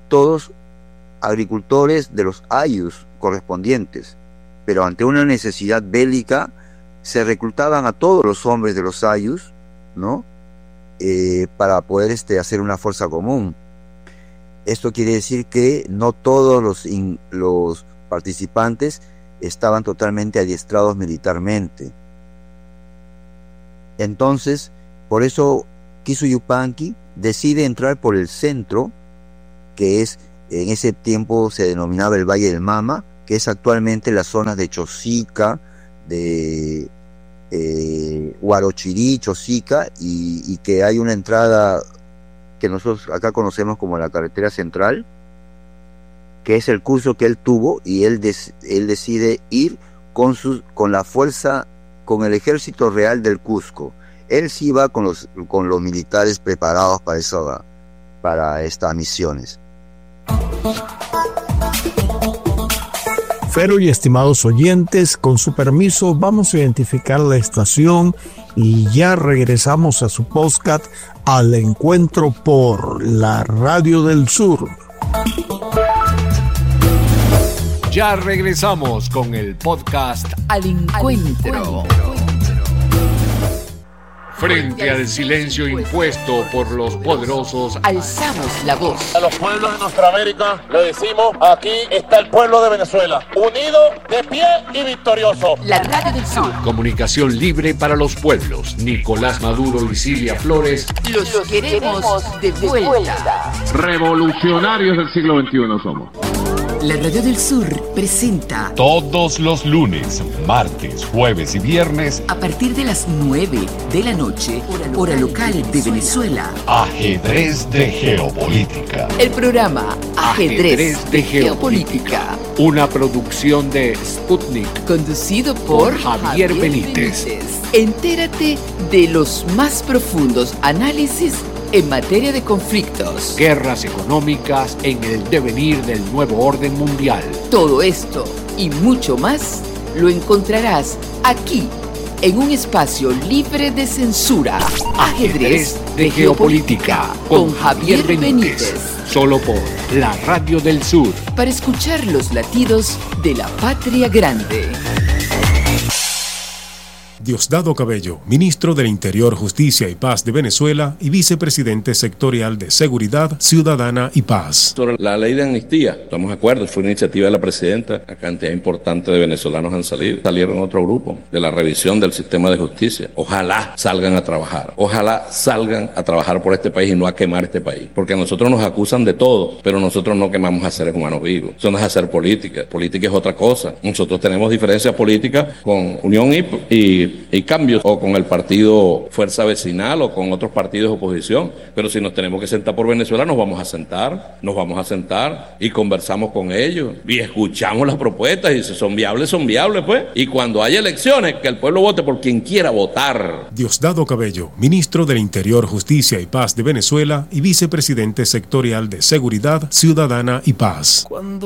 todos agricultores de los ayllus correspondientes, pero ante una necesidad bélica se reclutaban a todos los hombres de los ayllus, ¿no? Para poder hacer una fuerza común. Esto quiere decir que no todos los participantes estaban totalmente adiestrados militarmente. Entonces, por eso Kisu Yupanqui decide entrar por el centro, que es, en ese tiempo se denominaba el Valle del Mama, que es actualmente las zonas de Chosica, de Huarochirí, Chosica, y que hay una entrada que nosotros acá conocemos como la carretera central, que es el curso que él tuvo, y él decide ir con la fuerza, con el ejército real del Cusco. Él sí va con los militares preparados para estas misiones. Fero y estimados oyentes, con su permiso vamos a identificar la estación y ya regresamos a su podcast Al Encuentro por la Radio del Sur. Ya regresamos con el podcast Al Encuentro. Frente al silencio impuesto por los poderosos, alzamos la voz. A los pueblos de nuestra América le decimos, aquí está el pueblo de Venezuela, unido, de pie y victorioso. La Radio del Sur. Comunicación libre para los pueblos. Nicolás Maduro y Silvia Flores. Los queremos de vuelta. Revolucionarios del siglo XXI somos. La Radio del Sur presenta todos los lunes, martes, jueves y viernes a partir de las 9 de la noche, hora local de Venezuela. Ajedrez de Geopolítica. El programa Ajedrez de Geopolítica. Una producción de Sputnik. Conducido por Javier Benítez. Entérate de los más profundos análisis en materia de conflictos, guerras económicas, en el devenir del nuevo orden mundial. Todo esto y mucho más lo encontrarás aquí, en un espacio libre de censura. Ajedrez de Geopolítica, con Javier Benítez. Solo por la Radio del Sur. Para escuchar los latidos de la patria grande. Diosdado Cabello, ministro del Interior, Justicia y Paz de Venezuela y vicepresidente sectorial de Seguridad Ciudadana y Paz. La ley de amnistía, estamos de acuerdo, fue una iniciativa de la presidenta, una cantidad importante de venezolanos han salido, salieron otro grupo de la revisión del sistema de justicia. Ojalá salgan a trabajar por este país y no a quemar este país, porque a nosotros nos acusan de todo, pero nosotros no quemamos a seres humanos vivos. Eso no es hacer política es otra cosa. Nosotros tenemos diferencias políticas con Unión y cambios, o con el partido Fuerza Vecinal o con otros partidos de oposición, pero si nos tenemos que sentar por Venezuela nos vamos a sentar y conversamos con ellos y escuchamos las propuestas, y si son viables pues, y cuando haya elecciones que el pueblo vote por quien quiera votar. Diosdado Cabello, ministro del Interior, Justicia y Paz de Venezuela y vicepresidente sectorial de Seguridad Ciudadana y Paz.